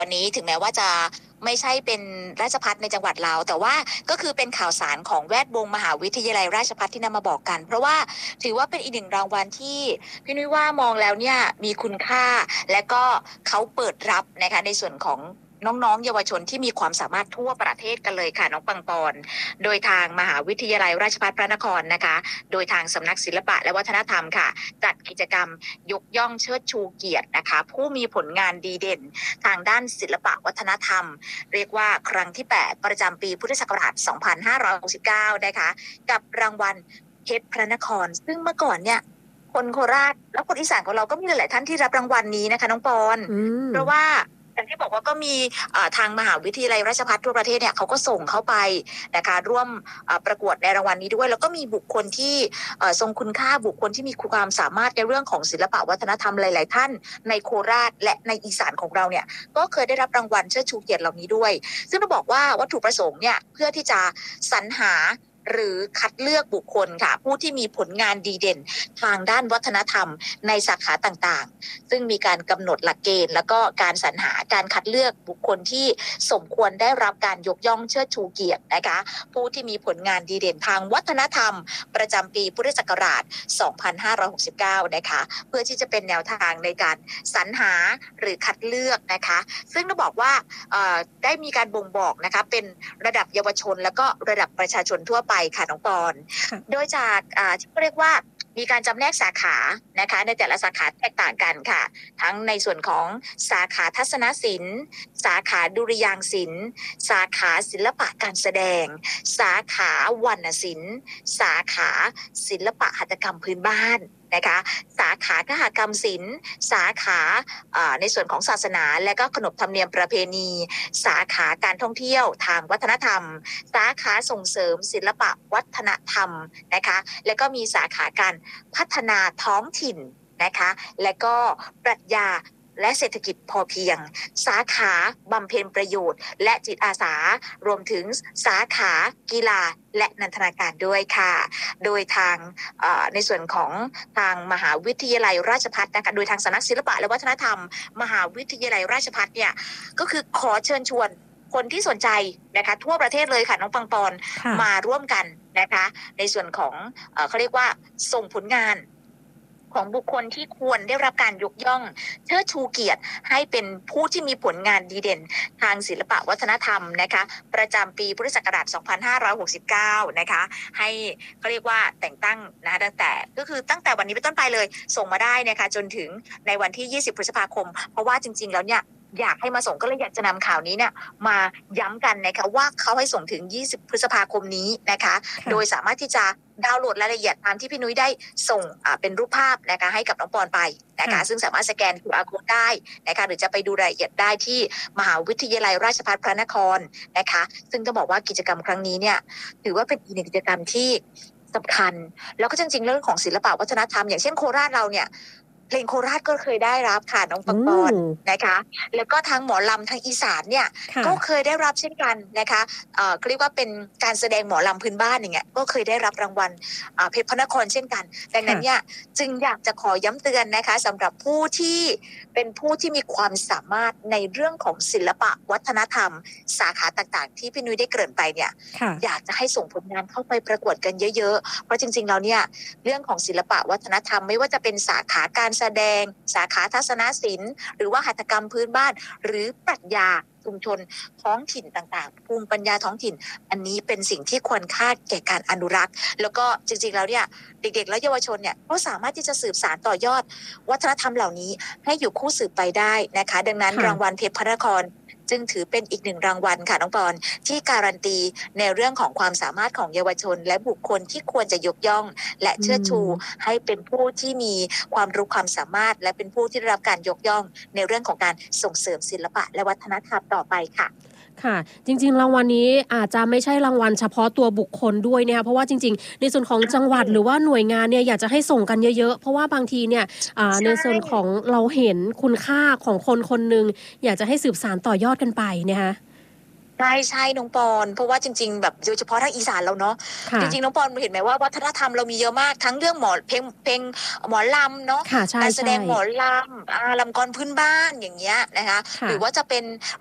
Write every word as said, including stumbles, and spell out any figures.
วันนี้ถึงแม้ว่าจะไม่ใช่เป็นราชภัฏในจังหวัดเราแต่ว่าก็คือเป็นข่าวสารของแวดวงมหาวิทยาลัยราชภัฏที่นำมาบอกกันเพราะว่าถือว่าเป็นอีกหนึ่งรางวัลที่พี่นุ้ยว่ามองแล้วเนี่ยมีคุณค่าและก็เขาเปิดรับนะคะในส่วนของน้องๆเยาวชนที่มีความสามารถทั่วประเทศกันเลยค่ะน้องปังปอนโดยทางมหาวิทยาลัยราชภัฏพระนครนะคะโดยทางสำนักศิลปะและวัฒนธรรมค่ะจัดกิจกรรมยกย่องเชิดชูเกียรตินะคะผู้มีผลงานดีเด่นทางด้านศิลปะวัฒนธรรมเรียกว่าครั้งที่แปดประจำปีพุทธศักราชสองพันห้าร้อยหกสิบเก้านะคะกับรางวัลเพชรพระนครซึ่งเมื่อก่อนเนี่ยคนโคราชและคนอีสานของเราก็มีหลายท่านที่รับรางวัลนี้นะคะน้องปอนเพราะว่าอย่างที่บอกว่าก็มีทางมหาวิทยาลัยราชภัฏทั่วประเทศเนี่ยเขาก็ส่งเข้าไปนะคะร่วมประกวดในรางวัลนี้ด้วยแล้วก็มีบุคคลที่ทรงคุณค่าบุคคลที่มีความสามารถในเรื่องของศิลปะวัฒนธรรมหลายๆท่านในโคราชและในอีสานของเราเนี่ยก็เคยได้รับรางวัลเชิดชูเกียรติเหล่านี้ด้วยซึ่งต้องบอกว่าวัตถุประสงค์เนี่ยเพื่อที่จะสรรหาหรือคัดเลือกบุคคลค่ะผู้ที่มีผลงานดีเด่นทางด้านวัฒนธรรมในสาขาต่างๆซึ่งมีการกำหนดหลักเกณฑ์แล้วก็การสรรหาการคัดเลือกบุคคลที่สมควรได้รับการยกย่องเชิดชูเกียรตินะคะผู้ที่มีผลงานดีเด่นทางวัฒนธรรมประจำปีพุทธศักราชสองพันห้าร้อยหกสิบเก้านะคะเพื่อที่จะเป็นแนวทางในการสรรหาหรือคัดเลือกนะคะซึ่งต้องบอกว่าได้มีการบ่งบอกนะคะเป็นระดับเยาวชนแล้วก็ระดับประชาชนทั่วไปค่ะน้องปอนโดยจากที่เรียกว่ามีการจำแนกสาขานะคะในแต่ละสาขาแตกต่างกันค่ะทั้งในส่วนของสาขาทัศนศิลป์สาขาดุริยางค์ศิลป์สาขาศิลปะการแสดงสาขาวรรณศิลป์สาขาศิลปะหัตถกรรมพื้นบ้านนะคะสาขาคหกรรมศิลป์สาขาในส่วนของศาสนาและก็ขนบธรรมเนียมประเพณีสาขาการท่องเที่ยวทางวัฒนธรรมสาขาส่งเสริมศิลปะวัฒนธรรมนะคะและก็มีสาขาการพัฒนาท้องถิ่นนะคะและก็ปรัชญาและเศรษฐกิจพอเพียงสาขาบำเพ็ญประโยชน์และจิตอาสารวมถึงสาขากีฬาและนันทนาการด้วยค่ะโดยทางในส่วนของทางมหาวิทยาลัยราชภัฏนะคะโดยทางสำนักศิลปะและวัฒนธรรมมหาวิทยาลัยราชภัฏเนี่ยก็คือขอเชิญชวนคนที่สนใจนะคะทั่วประเทศเลยค่ะน้องปังปอนมาร่วมกันนะคะในส่วนของเขาเรียกว่าส่งผลงานของบุคคลที่ควรได้รับการยกย่องเชิดชูเกียรติให้เป็นผู้ที่มีผลงานดีเด่นทางศิลปะวัฒนธรรมนะคะประจำปีพุทธศักราชสองพันห้าร้อยหกสิบเก้านะคะให้เขาเรียกว่าแต่งตั้งนะตั้งแต่ก็คือตั้งแต่วันนี้เป็นต้นไปเลยส่งมาได้นะคะจนถึงในวันที่ยี่สิบพฤษภาคมเพราะว่าจริงๆแล้วเนี่ยอยากให้มาส่งก็เลยอยากจะนำข่าวนี้เนี่ยมาย้ำกันนะคะว่าเขาให้ส่งถึงยี่สิบพฤษภาคมนี้นะคะโดยสามารถที่จะดาวน์โหลดรายละเอียดตามที่พี่นุ้ยได้ส่งเป็นรูปภาพนะคะให้กับน้องปอนไปนะคะซึ่งสามารถสแกน คิว อาร์ Code ได้นะคะหรือจะไปดูรายละเอียดได้ที่มหาวิทยาลัยราชภัฏพระนครนะคะซึ่งจะบอกว่ากิจกรรมครั้งนี้เนี่ยถือว่าเป็นอีกหนึ่งกิจกรรมที่สำคัญแล้วก็จริงๆเรื่องของศิลปะวัฒนธรรมอย่างเช่นโคราชเราเนี่ยเพลงโคราชก็เคยได้รับค่ะน้องปังปอนนะคะแล้วก็ทางหมอลำทางอีสานเนี่ยก็เคยได้รับเช่นกันนะคะเอ่อเรียกว่าเป็นการแสดงหมอลำพื้นบ้านอย่างเงี้ยก็เคยได้รับรางวัลเพชรพระนครเช่นกันดังนั้นเนี่ยจึงอยากจะขอย้ำเตือนนะคะสำหรับผู้ที่เป็นผู้ที่มีความสามารถในเรื่องของศิลปะวัฒนธรรมสาขาต่างๆที่พี่นุ้ยได้เกริ่นไปเนี่ยอยากจะให้ส่งผลงานเข้าไปประกวดกันเยอะๆเพราะจริงๆแล้วเนี่ยเรื่องของศิลปะวัฒนธรรมไม่ว่าจะเป็นสาขาการแสดงสาขาทัศนศิลป์หรือว่าหัตถกรรมพื้นบ้านหรือปรัชญาชุมชนท้องถิ่นต่างๆภูมิปัญญาท้องถิ่นอันนี้เป็นสิ่งที่ควรค่าแก่การอนุรักษ์แล้วก็จริงๆแล้วเนี่ยเด็กๆและเยาวชนเนี่ยก็สามารถที่จะสืบสานต่อยอดวัฒนธรรมเหล่านี้ให้อยู่คู่สืบไปได้นะคะดังนั้นรางวัลเพชรพระนครจึงถือเป็นอีกหนึ่งรางวัลค่ะน้องปอนที่การันตีในเรื่องของความสามารถของเยาวชนและบุคคลที่ควรจะยกย่องและเชิดชูให้เป็นผู้ที่มีความรู้ความสามารถและเป็นผู้ที่ได้รับการยกย่องในเรื่องของการส่งเสริมศิลปะและวัฒนธรรมต่อไปค่ะค่ะจริงๆรางวัลนี้อาจจะไม่ใช่รางวัลเฉพาะตัวบุคคลด้วยนะคะเพราะว่าจริงๆในส่วนของจังหวัดหรือว่าหน่วยงานเนี่ยอยากจะให้ส่งกันเยอะๆเพราะว่าบางทีเนี่ยในส่วนของเราเห็นคุณค่าของคนคนนึงอยากจะให้สืบสานต่อยอดกันไปนะคะใใช่ใช่น้องปอนเพราะว่าจริงๆแบบโดยเฉพาะทางอีสานเราเนาะจริงๆน้องปอนเห็นไหมว่าวัฒนธรรมเรามีเยอะมากทั้งเรื่องหมอเพลงเพลงหมอลำเนาะค่ะใช่การแสดใช่งหมอลำอ่าลำกลอนพื้นบ้านอย่างเงี้ยนะคะหค่ะรือว่าจะเป็น